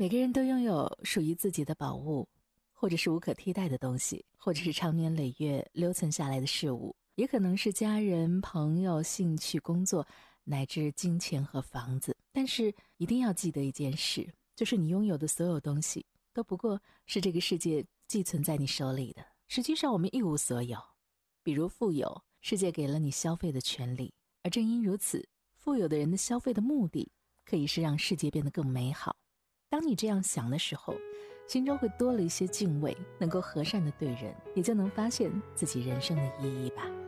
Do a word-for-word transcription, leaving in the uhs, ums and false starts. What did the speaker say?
每个人都拥有属于自己的宝物，或者是无可替代的东西，或者是长年累月留存下来的事物，也可能是家人、朋友、兴趣、工作，乃至金钱和房子。但是一定要记得一件事，就是你拥有的所有东西都不过是这个世界寄存在你手里的，实际上我们一无所有。比如富有，世界给了你消费的权利，而正因如此，富有的人的消费的目的可以是让世界变得更美好。当你这样想的时候，心中会多了一些敬畏，能够和善的对人，也就能发现自己人生的意义吧。